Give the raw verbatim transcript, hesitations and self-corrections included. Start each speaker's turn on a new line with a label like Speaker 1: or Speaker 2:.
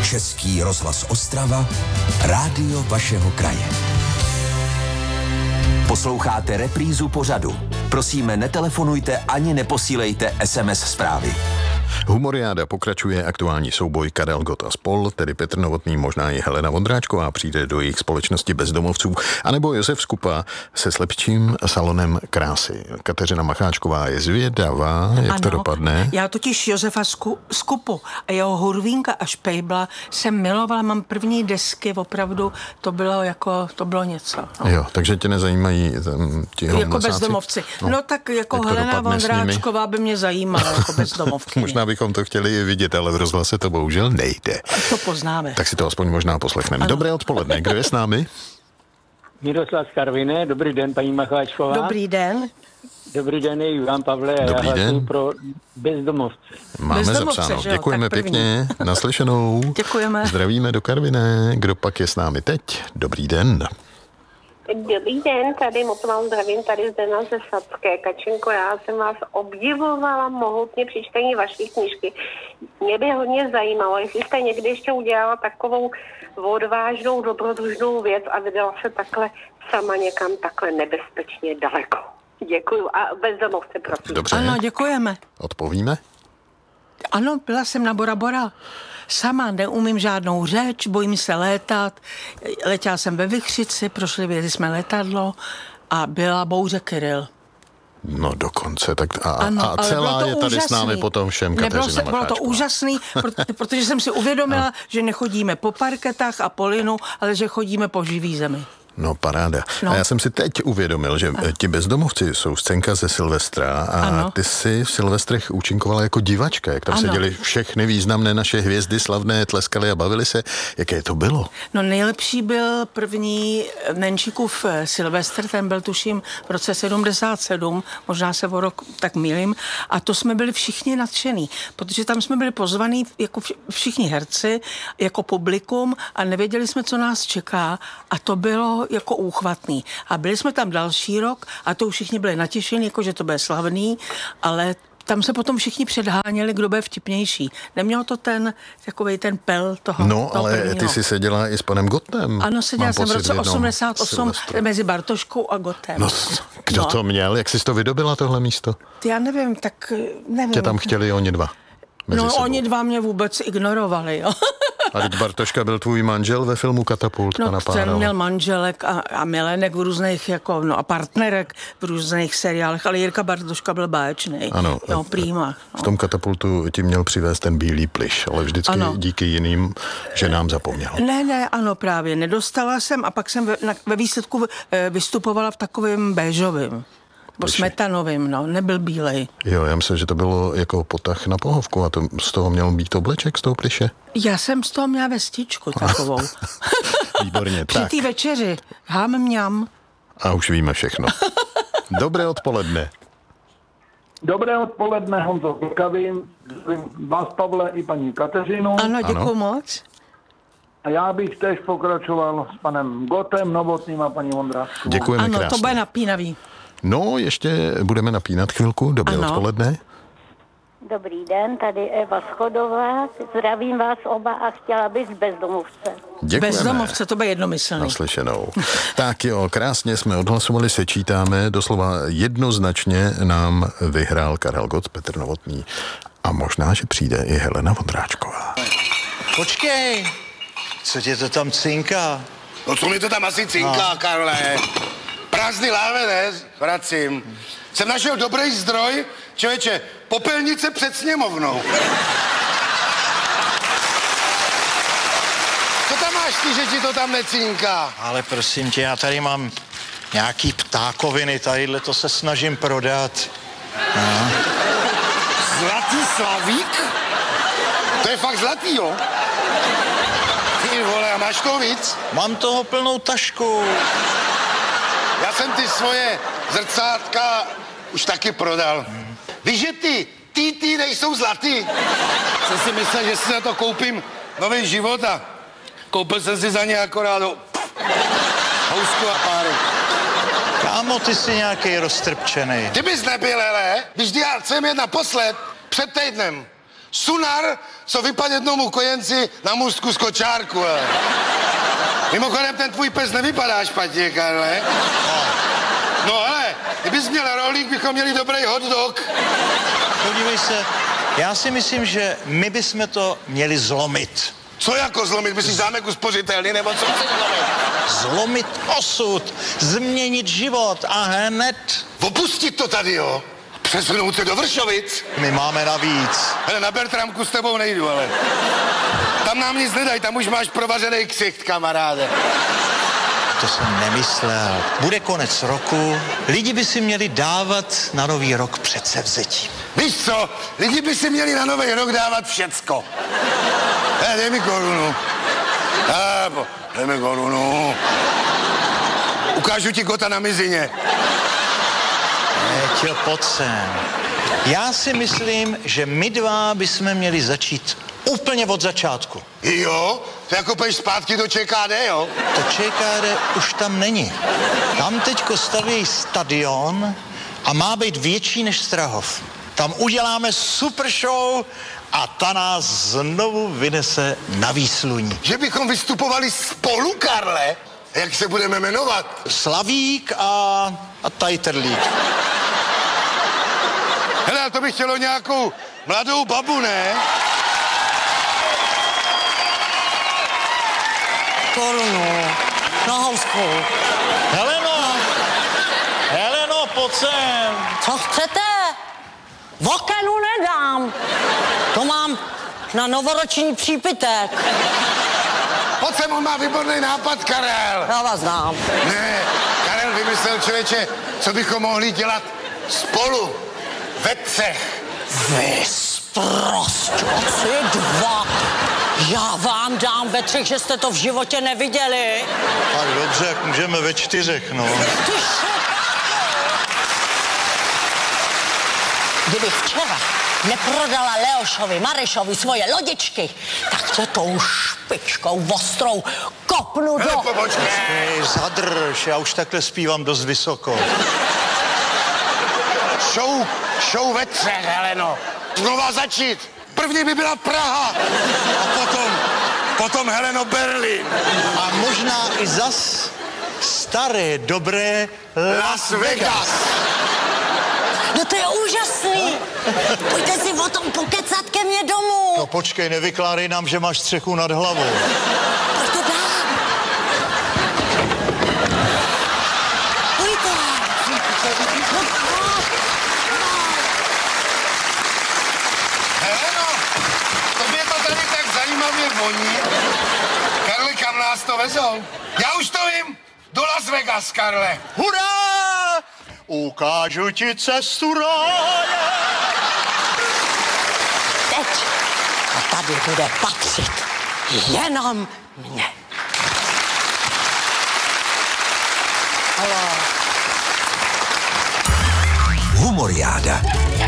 Speaker 1: Český rozhlas Ostrava, rádio vašeho kraje. Posloucháte reprízu pořadu. Prosíme, netelefonujte ani neposílejte es em es zprávy.
Speaker 2: Humoriáda pokračuje, aktuální souboj Karel Gott a spol, tedy Petr Novotný, možná i Helena Vondráčková přijde do jejich společnosti bezdomovců, anebo Josef Skupa se slepčím salonem krásy. Kateřina Macháčková je zvědavá, jak ano, to dopadne.
Speaker 3: Já totiž Josefa Sku, Skupu a jeho Hurvínka a Špejbla jsem milovala, mám první desky, opravdu to bylo jako, to bylo něco. No.
Speaker 2: Jo, takže tě nezajímají ti
Speaker 3: jako bezdomovci. No, no tak jako Helena Vondráčková by mě zajímala jako bezdomovky.
Speaker 2: Možná bychom to chtěli vidět, ale v rozhlase to bohužel nejde.
Speaker 3: To poznáme.
Speaker 2: Tak si to aspoň možná poslechneme. Ano. Dobré odpoledne, kdo je s námi?
Speaker 4: Miroslav z Karviné, dobrý den, paní Macháčková.
Speaker 3: Dobrý den.
Speaker 4: Dobrý den, je Ivan Pavle,
Speaker 2: dobrý
Speaker 4: já
Speaker 2: den.
Speaker 4: pro bezdomovce.
Speaker 2: Máme
Speaker 3: bezdomovce,
Speaker 2: zapsáno.
Speaker 3: že jo?
Speaker 2: Děkujeme pěkně, naslyšenou.
Speaker 3: Děkujeme.
Speaker 2: Zdravíme do Karviné. Kdo pak je s námi teď? Dobrý den.
Speaker 5: Dobrý den, tady moc vám zdravím, tady zde na ze Sadské. Kačenko, já jsem vás obdivovala mohutně při čtení vaší knížky. Mě by hodně zajímalo, jestli jste někdy ještě udělala takovou odvážnou, dobrodružnou věc a vydala se takhle sama někam takhle nebezpečně daleko. Děkuju a bezdomovce, prosím.
Speaker 2: Dobře.
Speaker 3: Ano, děkujeme.
Speaker 2: Odpovíme?
Speaker 3: Ano, byla jsem na Bora Bora. Sama neumím žádnou řeč, bojím se létat. Letěla jsem ve Vichřici, prošli věděli jsme letadlo a byla bouře Kyrill.
Speaker 2: No dokonce, tak a,
Speaker 3: ano,
Speaker 2: a celá je tady
Speaker 3: úžasný.
Speaker 2: S námi potom všem Kateřina Macháčková.
Speaker 3: Bylo to úžasný, protože jsem si uvědomila, no. že nechodíme po parketách a po linu, ale že chodíme po živý zemi.
Speaker 2: No paráda.
Speaker 3: No.
Speaker 2: A já jsem si teď uvědomil, že ano. ti bezdomovci jsou scénka ze Silvestra a ano. ty si v Silvestrech účinkovala jako divačka, jak tam ano. seděli všechny významné naše hvězdy, slavné, tleskali a bavili se. Jaké to bylo?
Speaker 3: No nejlepší byl první Nenčíkův Silvestr, ten byl tuším v roce sedmdesát sedm, možná se o rok tak mýlím, a to jsme byli všichni nadšený, protože tam jsme byli pozvaní jako všichni herci, jako publikum a nevěděli jsme, co nás čeká a to bylo jako úchvatný. A byli jsme tam další rok a to už všichni byli natěšení, jako že to bude slavný, ale tam se potom všichni předháněli, kdo bude vtipnější. Neměl to ten, takovej ten pel toho
Speaker 2: No,
Speaker 3: toho
Speaker 2: ale
Speaker 3: prvního.
Speaker 2: Ty jsi seděla i s panem Gottem.
Speaker 3: Ano, seděla jsem v roce osmdesát osm Silvestru. Mezi Bartoškou a Gottem.
Speaker 2: No, kdo no. to měl? Jak jsi to vydobila, tohle místo?
Speaker 3: Já nevím, tak nevím.
Speaker 2: Tě tam chtěli oni dva.
Speaker 3: No,
Speaker 2: sebou.
Speaker 3: Oni dva mě vůbec ignorovali, jo.
Speaker 2: A teď Bartoška byl tvůj manžel ve filmu Katapult,
Speaker 3: no,
Speaker 2: pana Páral.
Speaker 3: ten měl manželek a, a milenek v různých, jako, no a partnerek v různých seriálech, ale Jirka Bartoška byl báječný.
Speaker 2: Ano.
Speaker 3: Jo, prýma. No.
Speaker 2: V tom Katapultu ti měl přivést ten bílý plyš, ale vždycky ano. díky jiným ženám zapomněl.
Speaker 3: Ne, ne, ano, právě. Nedostala jsem a pak jsem ve, na, ve výsledku vystupovala v takovém béžovém. Po smetanovým, no, nebyl bílej.
Speaker 2: Jo, já myslím, že to bylo jako potah na pohovku a to, z toho měl být obleček, z toho plyše?
Speaker 3: Já jsem z toho měla vestičku takovou.
Speaker 2: Výborně,
Speaker 3: Při
Speaker 2: tak.
Speaker 3: té večeři, hám mňam.
Speaker 2: A už víme všechno. Dobré odpoledne.
Speaker 6: Dobré odpoledne, Honzo Klkavin, vás, Pavle, i paní Kateřinu.
Speaker 3: Ano, děkuji
Speaker 2: ano.
Speaker 3: moc.
Speaker 6: A já bych tež pokračoval s panem Gottem, Novotným a paní Vondráčkovou.
Speaker 2: Děkujeme
Speaker 3: ano,
Speaker 2: krásně.
Speaker 3: Ano, to bude napínavý.
Speaker 2: No, ještě budeme napínat chvilku. Dobré ano. odpoledne.
Speaker 5: Dobrý den, tady Eva Schodová. Zdravím vás oba a chtěla bych z bezdomovce.
Speaker 2: Děkujeme.
Speaker 3: Bezdomovce, to bude jednomyslný.
Speaker 2: Naslyšenou. Tak jo, krásně jsme odhlasovali, sečítáme, doslova jednoznačně nám vyhrál Karel Gott, Petr Novotný a možná, že přijde i Helena Vondráčková.
Speaker 7: Počkej, co tě to tam cinká?
Speaker 8: No co mi to tam asi cinká, no. Karle? Prázdný láve, ne? Vracím. Jsem našel dobrý zdroj, člověče, popelnice před sněmovnou. Co tam máš ty, že ti to tam necínká?
Speaker 7: Ale prosím tě, já tady mám nějaký ptákoviny, tadyhle to se snažím prodat. No.
Speaker 8: Zlatý slavík? To je fakt zlatý, jo? Ty vole, a máš toho víc?
Speaker 7: Mám toho plnou tašku.
Speaker 8: Já jsem ty svoje zrcátka už taky prodal. Hmm. Víš, že ty T T nejsou zlatý? Jsem si myslel, že si na to koupím nový život a koupil jsem si za ně akorát do housku a páry.
Speaker 7: Kámo, ty jsi nějaký roztrpčenej.
Speaker 8: Ty bys nebyl, hele, když já jsem jen naposled před týdnem Sunar, co vypadl jednomu kojenci na můstku z kočárku. Ale. Mimochodem, ten tvůj pes nevypadá špatně, Karle. No ale, kdybys měl rohlík, bychom měli dobrý hot dog.
Speaker 7: Podívej se, já si myslím, že my bychom to měli zlomit.
Speaker 8: Co jako zlomit? Myslíš zámek uspořitelný, nebo co chceš zlomit?
Speaker 7: Zlomit osud, změnit život a hned...
Speaker 8: Opustit to tady, jo? Přesunout se do Vršovic.
Speaker 7: My máme navíc.
Speaker 8: Hele, na Bertramku s tebou nejdu, ale... Tam nám nic nedaj, tam už máš provařený ksicht, kamaráde.
Speaker 7: To jsem nemyslel. Bude konec roku, lidi by si měli dávat na nový rok předsevzetí.
Speaker 8: Víš co, lidi by si měli na nový rok dávat všecko. He, dej mi korunu. He, po, dej mi korunu. Ukážu ti kota na mizině.
Speaker 7: Péťo, pojď sem. Já si myslím, že my dva bychom měli začít úplně od začátku.
Speaker 8: Jo? To jako půjdeš zpátky do Č K D, jo?
Speaker 7: To Č K D už tam není. Tam teďko staví stadion a má být větší než Strahov. Tam uděláme super show a ta nás znovu vynese na výsluní.
Speaker 8: Že bychom vystupovali spolu, Karle? Jak se budeme jmenovat?
Speaker 7: Slavík a, a Tajterlík.
Speaker 8: Hele, to by chtělo nějakou mladou babu, ne?
Speaker 9: Korunu. Na housku.
Speaker 7: Heleno! Heleno, pojď sem!
Speaker 9: Co chcete? Vokenu nedám. To mám na novoroční přípitek.
Speaker 8: Pojď sem, on má výborný nápad, Karel.
Speaker 9: Já vás znám.
Speaker 8: Ne, Karel vymyslel, člověče, co bychom mohli dělat spolu, ve třech.
Speaker 9: Vy sprosťoci dva. Já vám dám ve třech, že jste to v životě neviděli.
Speaker 7: Tak dobře, jak můžeme ve čtyřech, no.
Speaker 9: Ty Kdybych včera neprodala Leošovi, Marešovi svoje lodičky, tak tě tou špičkou ostrou kopnu do...
Speaker 8: Hele, pobočky.
Speaker 7: Hej, zadrž, já už takhle zpívám dost vysoko.
Speaker 8: Show, show ve třech, Heleno. Znova začít. První by byla Praha. A potom, potom Heleno Berlín.
Speaker 7: A možná i zas staré, dobré
Speaker 8: Las Vegas.
Speaker 9: No to je úžasný. Pojďte si o tom pokecat ke mně domů.
Speaker 7: No počkej, nevykládej nám, že máš střechu nad hlavou.
Speaker 9: Pojď to dám. Pojďte. No,
Speaker 8: Heleno, tobě to tady tak zajímavě voní. Karle, kam nás to vezou? Já už to vím. Do Las Vegas, Karle.
Speaker 7: Hurá! Ukážu ti cestu ráje.
Speaker 9: teď. A tady bude patřit jenom mně.
Speaker 1: Humoriáda.